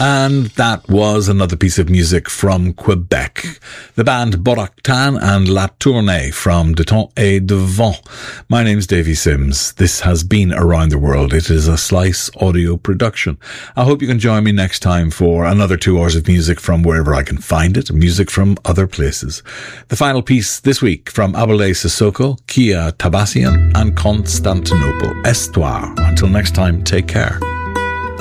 And that was another piece of music from Quebec. The band Boractan and La Tournée from De Temps et de Vent. My name's Davy Sims. This has been Around the World. It is a Slice audio production. I hope you can join me next time for another 2 hours of music from wherever I can find it, music from other places. The final piece this week from Abele Sissoko, Kia Tabassian and Constantinople, Estoire. Until next time, take care.